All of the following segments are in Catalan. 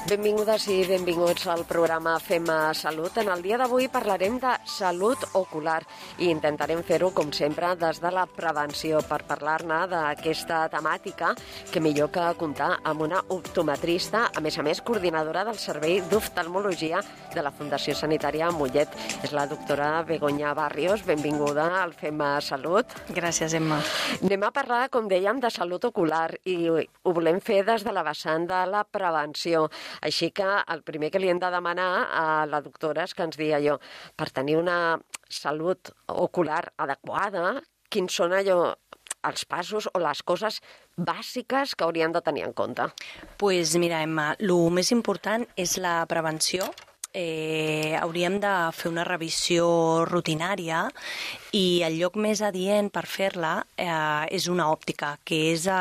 Benvingudes i benvinguts al programa Fem Salut. En el dia d'avui parlarem de salut ocular i intentarem fer-ho, com sempre, des de la prevenció, per parlar-ne d'aquesta temàtica, que millor que comptar amb una optometrista, a més, coordinadora del Servei d'Oftalmologia de la Fundació Sanitària Mollet. És la doctora Begoña Barrios. Benvinguda al Fem Salut. Gràcies, Emma. Anem a parlar, com dèiem, de salut ocular i ho volem fer des de la vessant de la prevenció. Així que el primer que li hem de demanar a la doctora és que ens digui allò, per tenir una salut ocular adequada, quins són els passos o les coses bàsiques que hauríem de tenir en compte? Pues mira, Emma, el més important és la prevenció. Hauríem de fer una revisió rutinària i el lloc més adient per fer-la és una òptica, que és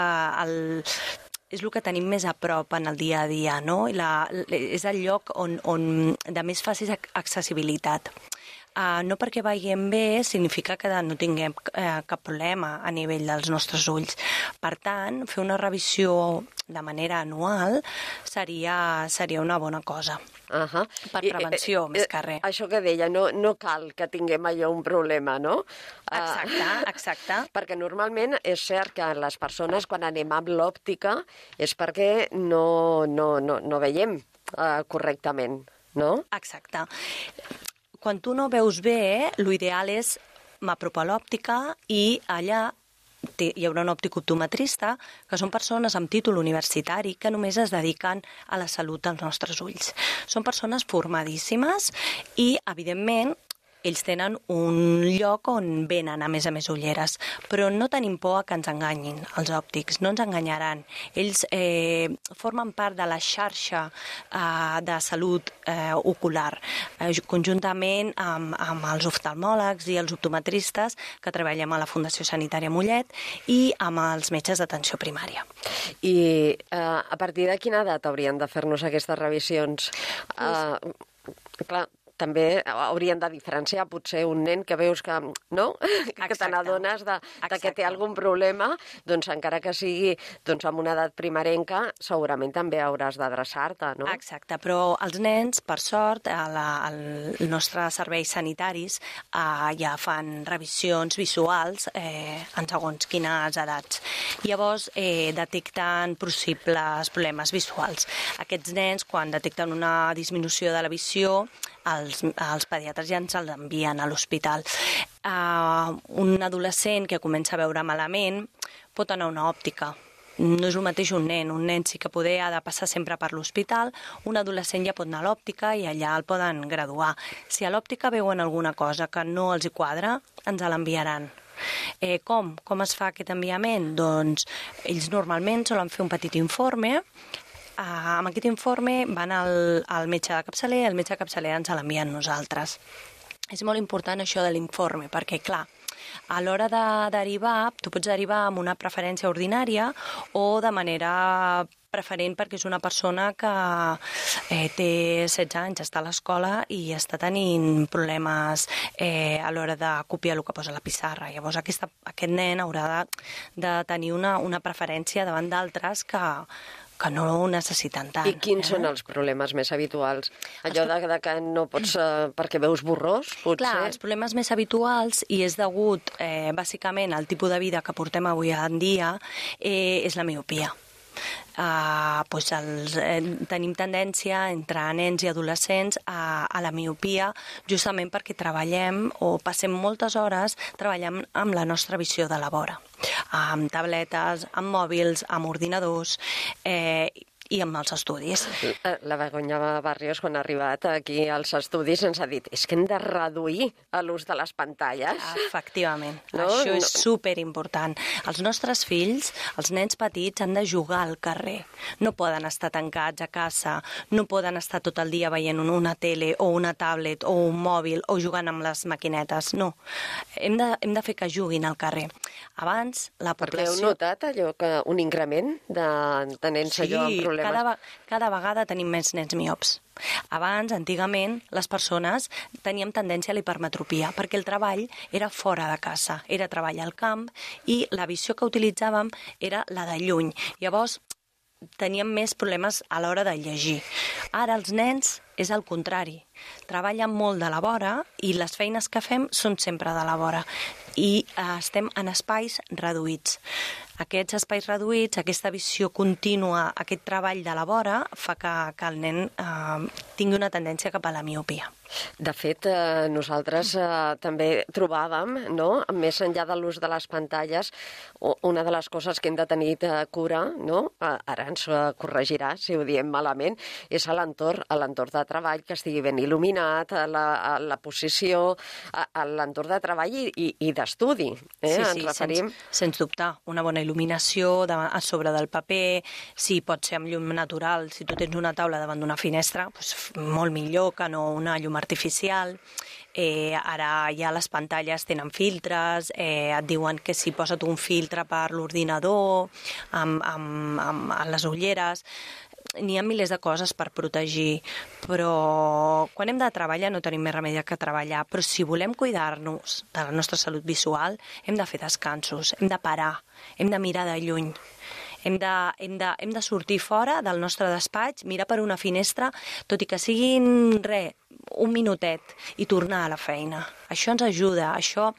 el que tenim més a prop en el dia a dia, no? És el lloc on de més fàcil accessibilitat. No perquè veiem bé significa que no tinguem cap problema a nivell dels nostres ulls. Per tant, fer una revisió de manera anual seria una bona cosa. Per prevenció, més que res. Això que deia, no cal que tinguem allò un problema, no? Exacte. Perquè normalment és cert que les persones, quan anem amb l'òptica, és perquè no veiem correctament, no? Exacte. Quan tu no veus bé, l'ideal és m'apropar a l'òptica i allà hi haurà un òptic optometrista, que són persones amb títol universitari que només es dediquen a la salut dels nostres ulls. Són persones formadíssimes i, evidentment, ells tenen un lloc on venen, a més ulleres, però no tenim por que ens enganyin els òptics, no ens enganyaran. Ells formen part de la xarxa de salut ocular, conjuntament amb els oftalmòlegs i els optometristes que treballem a la Fundació Sanitària Mollet i amb els metges d'atenció primària. I a partir de quina edat haurien de fer-nos aquestes revisions? Clar, també haurien de diferenciar potser un nen que veus que, no? Que te n'adones que té algun problema, doncs encara que sigui amb una edat primerenca, segurament també hauràs d'adreçar-te, no? Exacte, però els nens, per sort, els nostres serveis sanitaris ja fan revisions visuals en segons quines edats. Llavors, detecten possibles problemes visuals. Aquests nens, quan detecten una disminució de la visió, els pediatres ja ens l'envien a l'hospital. Un adolescent que comença a veure malament pot anar a una òptica. No és el mateix un nen sí que ha de passar sempre per l'hospital, un adolescent ja pot anar a l'òptica i allà el poden graduar. Si a l'òptica veuen alguna cosa que no els hi quadra, ens l'enviaran. Com es fa aquest enviament? Doncs ells normalment solen fer un petit informe. Amb aquest informe van al metge de capçalera, el metge de capçalera ens l'envia a nosaltres. És molt important això de l'informe, perquè, clar, a l'hora de derivar, tu pots derivar amb una preferència ordinària o de manera preferent perquè és una persona que té 16 anys, està a l'escola i està tenint problemes a l'hora de copiar el que posa a la pissarra. Llavors aquest nen haurà de tenir una preferència davant d'altres que no ho necessiten tant. I quins són els problemes més habituals? Allò de que no pots, perquè veus borrós, potser? Clar, els problemes més habituals, i és degut bàsicament al tipus de vida que portem avui en dia, és la miopia. Tenim tendència entre nens i adolescents a la miopia justament perquè treballem o passem moltes hores treballant amb la nostra visió de la vora, amb tabletes, amb mòbils, amb ordinadors i amb els estudis. La Begoña Barrios, quan ha arribat aquí als estudis, ens ha dit és que hem de reduir l'ús de les pantalles. Efectivament, això és superimportant. Els nostres fills, els nens petits, han de jugar al carrer. No poden estar tancats a casa, no poden estar tot el dia veient una tele o una tablet o un mòbil o jugant amb les maquinetes. No, hem de fer que juguin al carrer. Abans, la població... Perquè heu notat allò que un increment de nens allò amb problemes? Cada vegada tenim més nens miops. Abans, antigament, les persones teníem tendència a l'hipermetropia, perquè el treball era fora de casa, era treball al camp i la visió que utilitzàvem era la de lluny. Llavors, teníem més problemes a l'hora de llegir. Ara els nens és el contrari. Treballen molt de la vora i les feines que fem són sempre de la vora. I estem en espais reduïts. Aquests espais reduïts, aquesta visió contínua, aquest treball de la vora, fa que el nen tingui una tendència cap a la miopia. De fet, nosaltres també trobàvem, no?, més enllà de l'ús de les pantalles, una de les coses que hem de tenir cura, no?, ara ens corregirà si ho diem malament, és a l'entorn de treball, que estigui ben il·luminat, la posició, l'entorn de treball i d'estudi. Sí, sens dubte. Una bona il·luminació a sobre del paper, si pot ser amb llum natural, si tu tens una taula davant d'una finestra, doncs molt millor que no una llum artificial. Ara ja les pantalles tenen filtres, et diuen que si posa't un filtre per l'ordinador, amb les ulleres. N'hi ha milers de coses per protegir, però quan hem de treballar no tenim més remei que treballar, però si volem cuidar-nos de la nostra salut visual hem de fer descansos, hem de parar, hem de mirar de lluny. Hem de sortir fora del nostre despatx, mirar per una finestra, tot i que siguin un minutet, i tornar a la feina. Això ens ajuda, això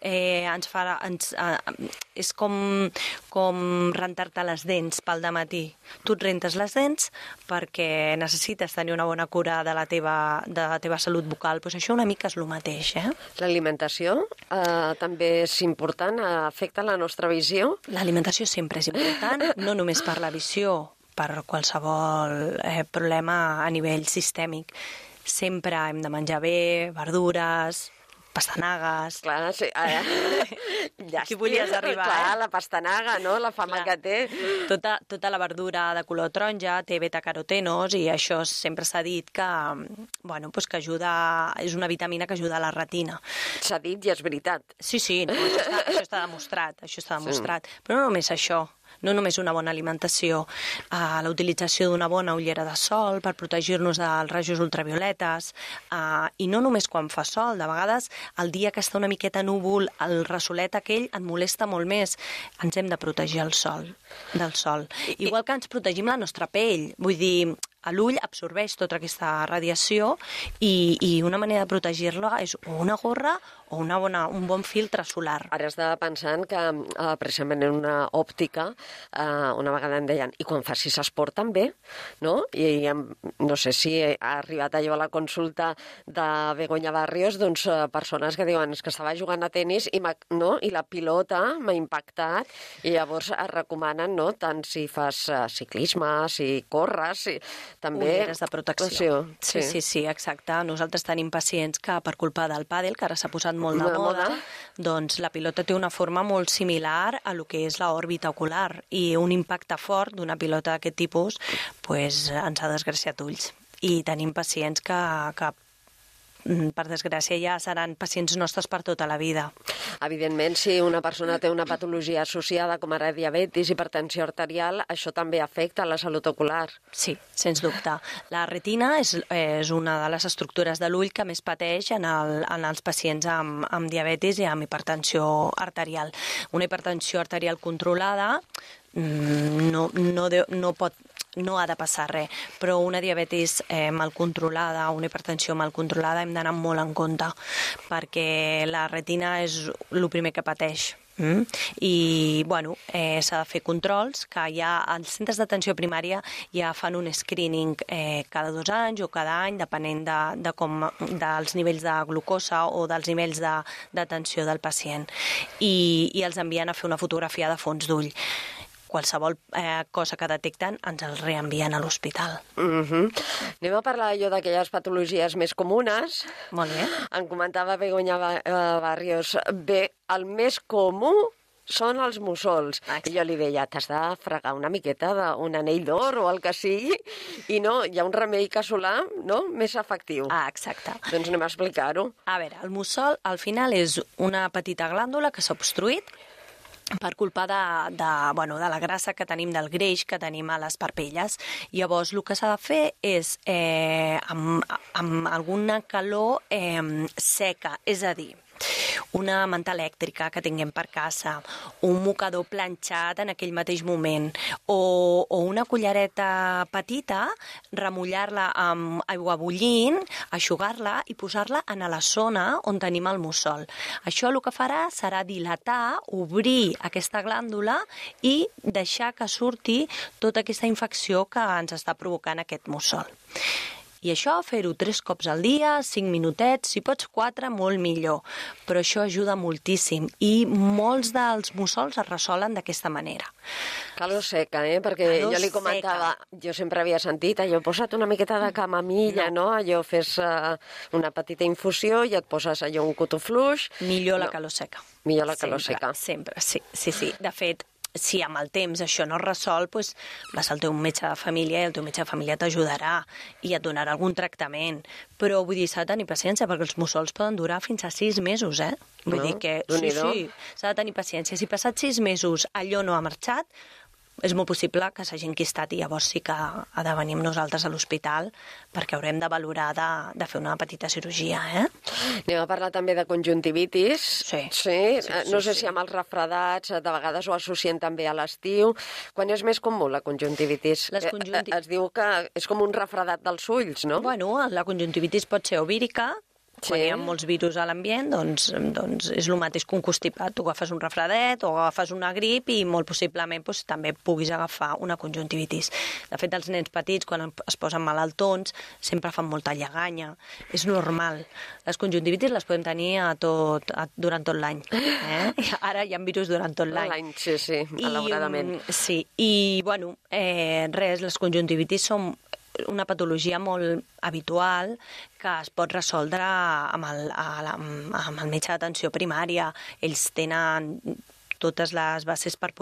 és com rentar-te les dents pel dematí. Tu et rentes les dents perquè necessites tenir una bona cura de la teva salut bucal. Doncs això una mica és el mateix. L'alimentació també és important, afecta la nostra visió? L'alimentació sempre és important, no només per la visió, per qualsevol problema a nivell sistèmic. Sempre hem de menjar bé, verdures, pastanagues... Clar, sí. Aquí volies arribar, clar, la pastanaga, no?, la fama que té. Tota la verdura de color taronja té beta-carotenos i això sempre s'ha dit que ajuda, és una vitamina que ajuda a la retina. S'ha dit i és veritat. Sí, no, això està demostrat, Però no només això. No només una bona alimentació, la utilització d'una bona ullera de sol per protegir-nos dels rajos ultravioletes, i no només quan fa sol, de vegades el dia que està una miqueta núvol, el rasolet aquell et molesta molt més. Ens hem de protegir del sol. Igual que ens protegim la nostra pell, vull dir, l'ull absorbeix tota aquesta radiació i una manera de protegir-la és una gorra o un bon filtre solar. Ara estava pensant que precisament en una òptica una vegada em deien i quan facis esport també, no? I no sé si ha arribat allò a la consulta de Begoña Barrios, doncs persones que diuen que estava jugant a tenis i la pilota m'ha impactat i llavors es recomanen, no?, tant si fas ciclisme, si corres, també... Ulleres de protecció. Sí, exacte. Nosaltres tenim pacients que per culpa del pàdel, que ara s'ha posat molt de moda, doncs la pilota té una forma molt similar a lo que és l'òrbita ocular i un impacte fort d'una pilota d'aquest tipus ens ha desgraciat ulls. I tenim pacients que per desgràcia ja seran pacients nostres per tota la vida. Evidentment, si una persona té una patologia associada com ara diabetis, hipertensió arterial, això també afecta la salut ocular. Sí, sens dubte. La retina és una de les estructures de l'ull que més pateix en els pacients amb diabetis i amb hipertensió arterial. Una hipertensió arterial controlada no ha de passar res, però una diabetis mal controlada, una hipertensió mal controlada hem d'anar molt en compte perquè la retina és el primer que pateix. I s'ha de fer controls que ja als centres d'atenció primària ja fan un screening cada 2 anys o cada any depenent dels nivells de glucosa o dels nivells d'atenció del pacient i els envien a fer una fotografia de fons d'ull. Qualsevol cosa que detecten ens el reenvien a l'hospital. Anem a parlar d'aquelles patologies més comunes. Molt bé. Em comentava Begoña Barrios, el més comú són els mussols. I jo li deia, t'has de fregar una miqueta d'un anell d'or o el que sigui, i no, hi ha un remei casolà, no?, més efectiu. Exacte. Doncs anem a explicar-ho. A veure, el mussol al final és una petita glàndula que s'ha obstruït per culpa de la grassa que tenim, del greix que tenim a les parpelles. Llavors, el que s'ha de fer és amb alguna calor seca, és a dir, una manta elèctrica que tinguem per casa, un mocador planxat en aquell mateix moment, o una cullereta petita, remullar-la amb aigua bullint, eixugar-la i posar-la en la zona on tenim el mussol. Això el que farà serà dilatar, obrir aquesta glàndula i deixar que surti tota aquesta infecció que ens està provocant aquest mussol. I això, fer-ho 3 cops al dia, 5 minutets, si pots 4, molt millor. Però això ajuda moltíssim i molts dels mussols es resolen d'aquesta manera. Calor seca, perquè jo li comentava, jo sempre havia sentit, allò, posa't una miqueta de camamilla, no? Allò, fes una petita infusió i et poses allò un cotó fluix. Millor la calor seca. Millor la calor seca. Sempre, sí. De fet, si amb el temps això no es resol, doncs vas al teu metge de família i el teu metge de família t'ajudarà i et donarà algun tractament. Però vull dir, s'ha de tenir paciència, perquè els mussols poden durar fins a 6 mesos, Vull dir que sí, s'ha de tenir paciència. Si passats 6 mesos allò no ha marxat, és molt possible que s'hagi enquistat i llavors sí que ha de venir amb nosaltres a l'hospital perquè haurem de valorar de fer una petita cirurgia, Anem a parlar també de conjuntivitis. Sí. No sé si amb els refredats, de vegades ho associen també a l'estiu. Quan és més comú la conjuntivitis? Es diu que és com un refredat dels ulls, no? Bueno, la conjuntivitis pot ser o vírica. Quan hi ha molts virus a l'ambient, doncs és el mateix que un constipat. Tu agafes un refredat o agafes una grip i molt possiblement també puguis agafar una conjuntivitis. De fet, els nens petits, quan es posen malaltons, sempre fan molta lleganya. És normal. Les conjuntivitis les podem tenir durant tot l'any. Ara hi ha virus durant tot l'any. Sí, malauradament. Sí, i bueno, les conjuntivitis són una patologia molt habitual que es pot resoldre amb el metge d'atenció primària. Ells tenen totes les bases per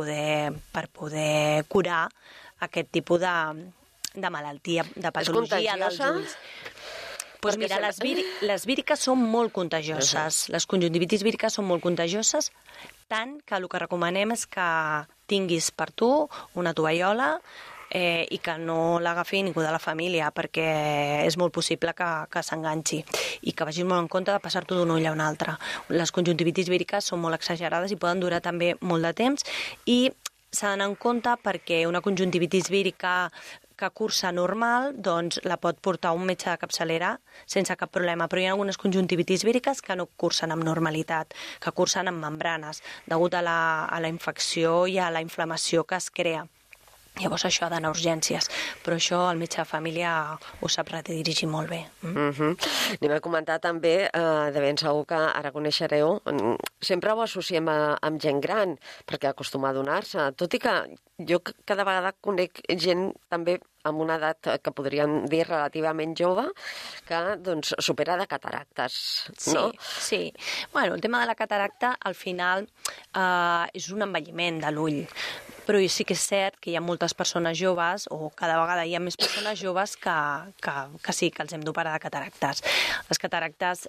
poder curar aquest tipus de malaltia, de patologia dels ulls. Doncs mira, les víriques són molt contagioses. Les conjuntivitis víriques són molt contagioses, tant que el que recomanem és que tinguis per tu una tovallola i que no l'agafi ningú de la família, perquè és molt possible que s'enganxi i que vagis molt en compte de passar-t'ho d'un ull a un altre. Les conjuntivitis víriques són molt exagerades i poden durar també molt de temps i s'ha d'anar en compte perquè una conjuntivitis vírica que cursa normal, doncs la pot portar un metge de capçalera sense cap problema, però hi ha algunes conjuntivitis víriques que no cursen amb normalitat, que cursen amb membranes, degut a la infecció i a la inflamació que es crea. Llavors això ha d'anar a urgències, però això el metge de família ho sap redirigir molt bé. Anem a comentar també, de ben segur que ara coneixereu, sempre ho associem amb gent gran, perquè acostuma a donar-se, tot i que jo cada vegada conec gent també amb una edat que podríem dir relativament jove, que doncs supera de cataractes, no? Sí. Bueno, el tema de la cataracta al final és un envelliment de l'ull, però sí que és cert que hi ha moltes persones joves, o cada vegada hi ha més persones joves que sí, que els hem d'operar de cataractes. Les cataractes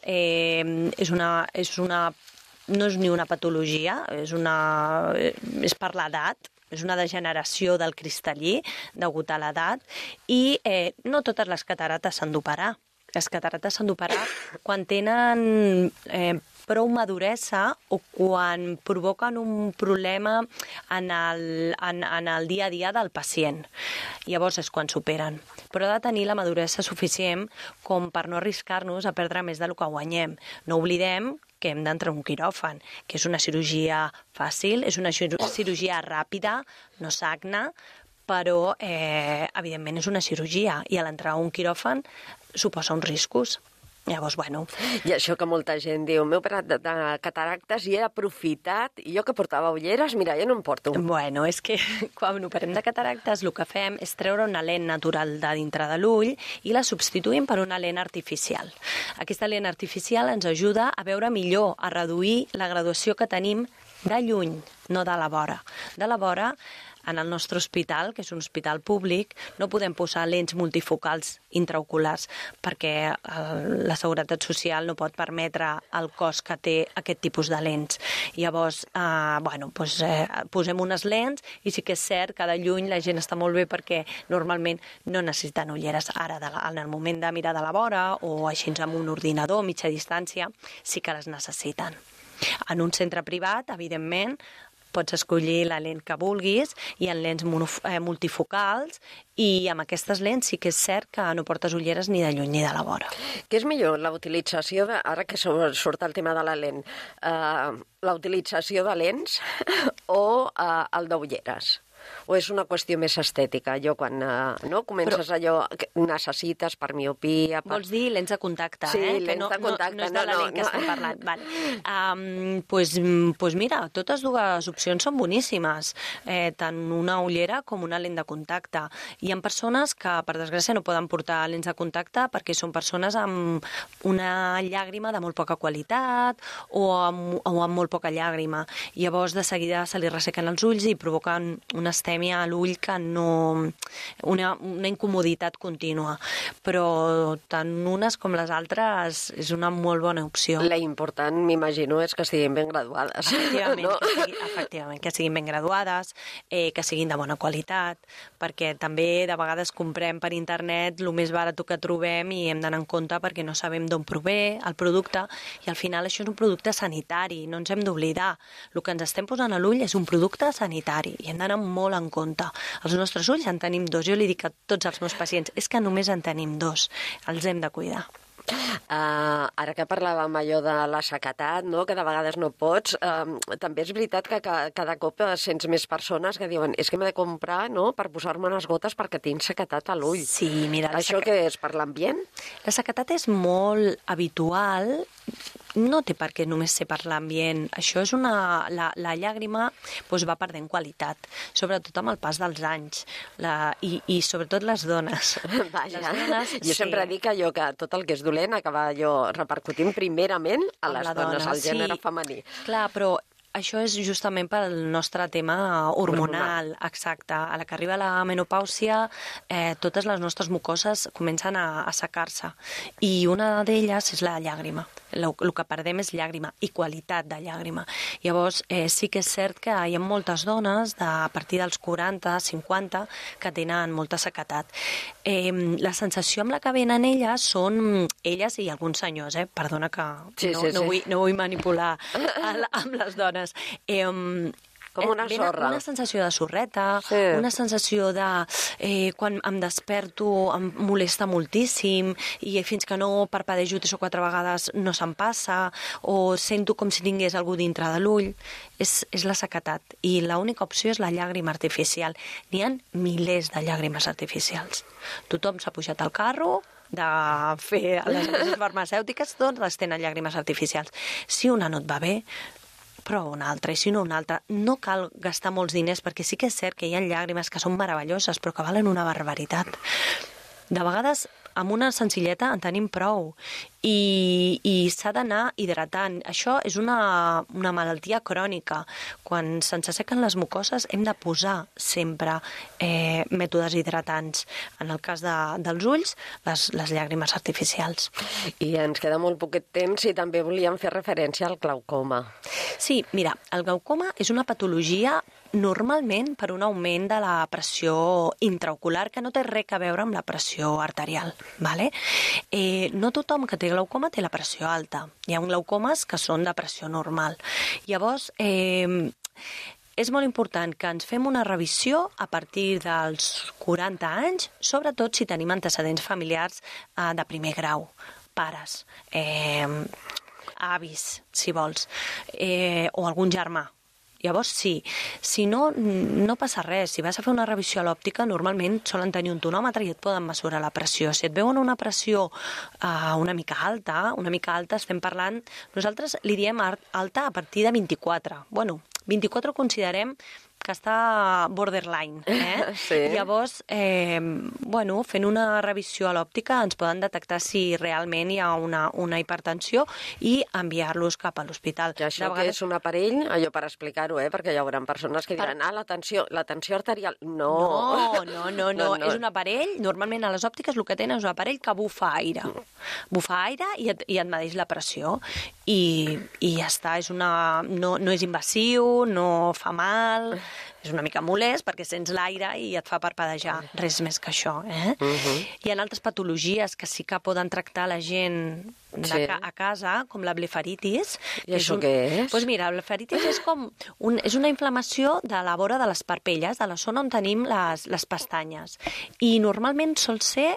no és ni una patologia, és per l'edat, és una degeneració del cristal·lí degut a l'edat i no totes les cataractes s'han d'operar. Les cataractes s'han d'operar quan tenen prou maduresa o quan provoquen un problema en el dia a dia del pacient. Llavors és quan s'operen. Però ha de tenir la maduresa suficient com per no arriscar-nos a perdre més del que guanyem. No oblidem que hem d'entrar en un quiròfan, que és una cirurgia fàcil, és una cirurgia ràpida, no sagna, però evidentment és una cirurgia i a l'entrar a un quiròfan suposa uns riscos. Llavors, bueno... I això que molta gent diu, m'he operat de cataractes i he aprofitat, i jo que portava ulleres, mira, ja no em porto. Bueno, és que quan operem de cataractes el que fem és treure una lent natural de dintre de l'ull i la substituïm per una lent artificial. Aquesta lent artificial ens ajuda a veure millor, a reduir la graduació que tenim de lluny, no de la vora. De la vora, en el nostre hospital, que és un hospital públic, no podem posar lents multifocals intraoculars perquè la Seguretat Social no pot permetre el cost que té aquest tipus de lents. Llavors, posem unes lents i sí que és cert que de lluny la gent està molt bé perquè normalment no necessiten ulleres. Ara, en el moment de mirar de la vora o així amb un ordinador a mitja distància, sí que les necessiten. En un centre privat, evidentment, pots escollir la lent que vulguis, hi ha lents multifocals i amb aquestes lents sí que és cert que no portes ulleres ni de lluny ni de la vora. Què és millor, la utilització ara que surt el tema de la lent, la utilització de lents o el d'ulleres? O és una qüestió més estètica? Allò quan comences allò, necessites per miopia... Vols dir lents de contacte, sí, eh? lents de contacte. No és de la lent que estem parlant. Vale. Pues mira, totes dues opcions són boníssimes, tant una ullera com una lent de contacte. Hi ha persones que, per desgràcia, no poden portar lents de contacte perquè són persones amb una llàgrima de molt poca qualitat o amb molt poca llàgrima. Llavors, de seguida se li ressequen els ulls i provoquen una estèmia a l'ull que no... una incomoditat contínua. Però tant unes com les altres és una molt bona opció. La important, m'imagino, és que estiguin ben graduades. Efectivament, no? Efectivament, que siguin ben graduades, que siguin de bona qualitat, perquè també de vegades comprem per internet el més barat que trobem i hem d'anar en compte perquè no sabem d'on prové el producte i al final això és un producte sanitari, no ens hem d'oblidar. El que ens estem posant a l'ull és un producte sanitari i hem d'anar molt en compte. Els nostres ulls en tenim dos. Jo li dic a tots els meus pacients, és que només en tenim dos. Els hem de cuidar. Ara que parlàvem allò de la sequetat, no? Que de vegades no pots, també és veritat que cada cop sents més persones que diuen és que m'he de comprar, no?, per posar-me unes gotes perquè tinc sequetat a l'ull. Sí, mira... Això què és, per l'ambient? La sequetat és molt habitual, no té per què només ser per l'ambient. Això és la llàgrima va perdent qualitat, sobretot amb el pas dels anys, i sobretot les dones. Vaja. Les dones, jo sempre dic allò que tot el que és dolent acaba allò repercutint primerament a les dones, al gènere femení. Clar, però això és justament pel nostre tema hormonal, exacte. A la que arriba la menopàusia, totes les nostres mucoses comencen a assecar-se. I una d'elles és la llàgrima. El que perdem és llàgrima i qualitat de llàgrima. Llavors, sí que és cert que hi ha moltes dones a partir dels 40, 50, que tenen molta sequetat. La sensació amb la que venen elles són elles i alguns senyors, perdona que no vull manipular amb les dones. Com una sorra. Una sensació de sorreta, una sensació de... quan em desperto em molesta moltíssim i fins que no parpadejo 3 o 4 vegades no se'm passa, o sento com si tingués algú dintre de l'ull. És la sequetat. I l'única opció és la llàgrima artificial. N'hi ha milers de llàgrimes artificials. Tothom s'ha pujat al carro de fer les empreses farmacèutiques, doncs tenen llàgrimes artificials. Si una no et va bé, prova una altra, i si no una altra. No cal gastar molts diners, perquè sí que és cert que hi ha llàgrimes que són meravelloses, però que valen una barbaritat. De vegades, amb una senzilleta en tenim prou, i s'ha d'anar hidratant. Això és una malaltia crònica. Quan se'ns assequen les mucoses hem de posar sempre mètodes hidratants. En el cas dels ulls, les llàgrimes artificials. I ens queda molt poquet temps i també volíem fer referència al glaucoma. Sí, mira, el glaucoma és una patologia normalment per un augment de la pressió intraocular que no té res a veure amb la pressió arterial. Vale? No tothom que té glaucoma té la pressió alta. Hi ha glaucomes que són de pressió normal. Llavors, és molt important que ens fem una revisió a partir dels 40 anys, sobretot si tenim antecedents familiars de primer grau, pares, avis, si vols, o algun germà. Llavors, sí. Si no, no passa res. Si vas a fer una revisió a l'òptica, normalment solen tenir un tonòmetre i et poden mesurar la pressió. Si et veuen una pressió una mica alta, estem parlant... Nosaltres li diem alta a partir de 24. Bueno, 24 considerem que està borderline. Sí. Llavors, fent una revisió a l'òptica ens poden detectar si realment hi ha una hipertensió i enviar-los cap a l'hospital. I això que és un aparell, allò per explicar-ho, perquè hi haurà persones que diran la tensió arterial... No, és un aparell, normalment a les òptiques el que tenen és un aparell que bufa aire. Bufa aire i et medeix la pressió i ja està, no és invasiu, no fa mal... És una mica molest perquè sents l'aire i et fa parpadejar, res més que això. Hi ha altres patologies que sí que poden tractar la gent a casa, com la blefaritis. I això què és? Doncs mira, la blefaritis és com és una inflamació de la vora de les parpelles, de la zona on tenim les pestanyes. I normalment sol ser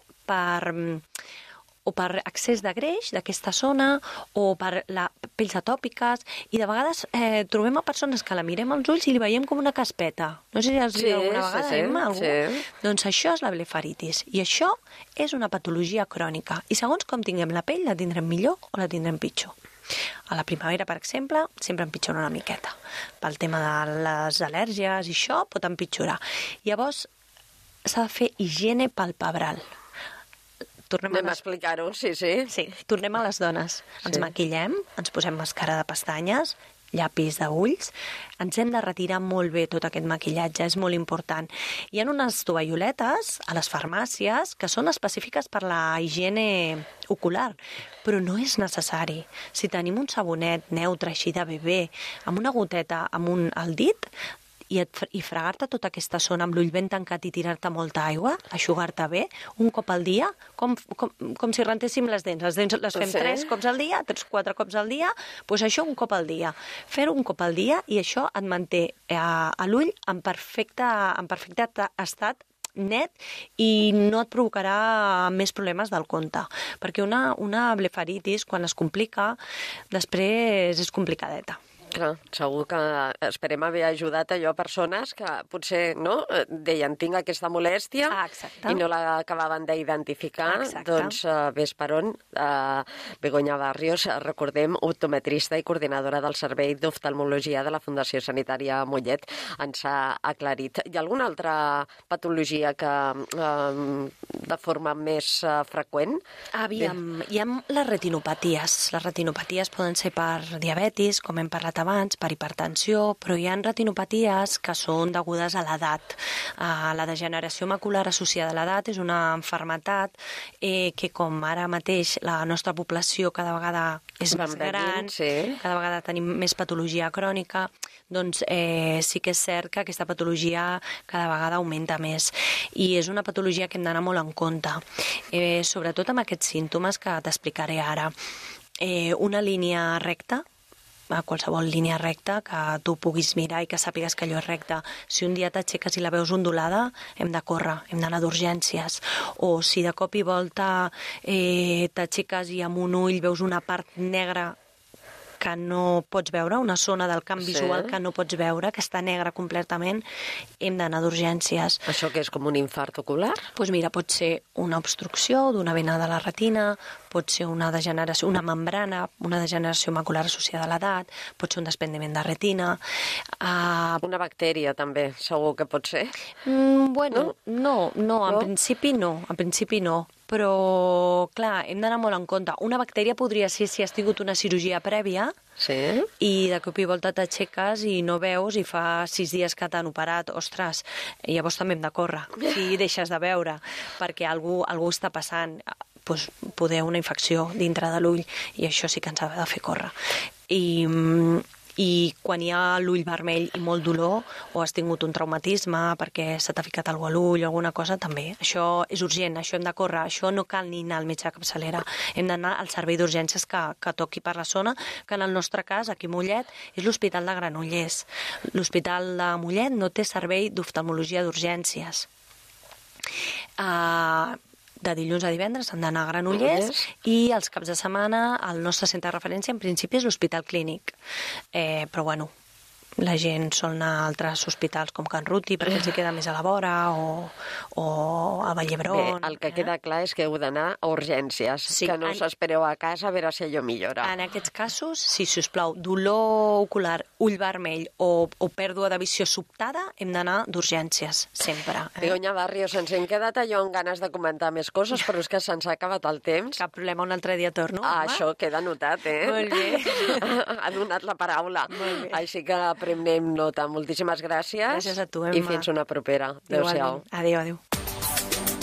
per excés de greix d'aquesta zona o per pells atòpiques, i de vegades trobem a persones que la mirem als ulls i li veiem com una caspeta. No sé si has vist alguna vegada, Emma, algú? Sí. Doncs això és la blefaritis, i això és una patologia crònica, i segons com tinguem la pell, la tindrem millor o la tindrem pitjor. A la primavera, per exemple, sempre empitjora una miqueta. Pel tema de les al·lèrgies i això pot empitjorar. Llavors, s'ha de fer higiene palpebral. Anem a explicar-ho, sí. Sí, tornem a les dones. Ens maquillem, ens posem màscara de pestanyes, llapis d'ulls, ens hem de retirar molt bé tot aquest maquillatge, és molt important. Hi ha unes tovalloletes a les farmàcies que són específiques per la higiene ocular, però no és necessari. Si tenim un sabonet neutre així de bebè, amb una goteta al dit, i fregar-te tota aquesta zona amb l'ull ben tancat i tirar-te molta aigua, aixugar-te bé, un cop al dia, com si rentéssim les dents. Les dents les fem 3 cops al dia, 4 cops al dia, doncs això un cop al dia. Fer-ho un cop al dia i això et manté a l'ull en perfecte estat net i no et provocarà més problemes del compte. Perquè una blefaritis, quan es complica, després és complicadeta. Clar, segur que esperem haver ajudat allò a persones que potser deien tinc aquesta molèstia i no l'acabaven d'identificar. Doncs ves per on. Begoña Barrios, recordem, optometrista i coordinadora del Servei d'Oftalmologia de la Fundació Sanitària Mollet, ens ha aclarit. Hi ha alguna altra patologia que de forma més freqüent? Aviam, hi ha les retinopaties. Les retinopaties poden ser per diabetis, com hem parlat abans, per hipertensió, però hi ha retinopaties que són degudes a l'edat. La degeneració macular associada a l'edat és una malaltia que, com ara mateix la nostra població cada vegada és més gran, cada vegada tenim més patologia crònica, doncs sí que és cert que aquesta patologia cada vegada augmenta més. I és una patologia que hem d'anar molt en compte, sobretot amb aquests símptomes que t'explicaré ara. Una línia recta, a qualsevol línia recta que tu puguis mirar i que sàpigues que allò és recta. Si un dia t'aixeques i la veus ondulada, hem de córrer, hem d'anar d'urgències. O si de cop i volta t'aixeques i amb un ull veus una part negra que no pots veure, una zona del camp visual que no pots veure, que està negra completament, hem d'anar d'urgències. Això que és com un infart ocular? Doncs mira, pot ser una obstrucció d'una vena de la retina, pot ser una degeneració, una membrana, una degeneració macular associada a l'edat, pot ser un desprendiment de retina. Una bactèria també, segur que pot ser? Bueno, no, en principi no. Però, clar, hem d'anar molt en compte. Una bactèria podria ser si has tingut una cirurgia prèvia i de cop i volta t'aixeques i no veus i fa 6 dies que t'han operat. Ostres, llavors també hem de córrer si deixes de veure, perquè algú està passant, doncs, poder una infecció dintre de l'ull, i això sí que ens ha de fer córrer. I quan hi ha l'ull vermell i molt dolor, o has tingut un traumatisme perquè se t'ha ficat algú a l'ull o alguna cosa, també. Això és urgent, això hem de córrer, això no cal ni anar al metge de capçalera. Hem d'anar al servei d'urgències que toqui per la zona, que en el nostre cas, aquí a Mollet, és l'Hospital de Granollers. L'Hospital de Mollet no té servei d'oftalmologia d'urgències. De dilluns a divendres han d'anar a Granollers i els caps de setmana el nostre centre de referència en principi és l'Hospital Clínic. Però bueno, la gent sol anar a altres hospitals com Can Ruti perquè els hi queda més a la vora o a Vall d'Hebron. Bé, el que queda clar és que heu d'anar a urgències, que no us espereu a casa a veure si allò millora. En aquests casos, si us plau, dolor ocular, ull vermell o pèrdua de visió sobtada, hem d'anar d'urgències, sempre. Begoña Barrios, ens hem quedat allò amb ganes de comentar més coses, però és que se'ns ha acabat el temps. Cap problema, un altre dia torno. Això queda notat, Molt bé. Ha donat la paraula. Molt bé. Així que prenem nota. Moltíssimes gràcies. Gràcies a tu, Emma. I fins una propera. Adéu-siau. Adéu.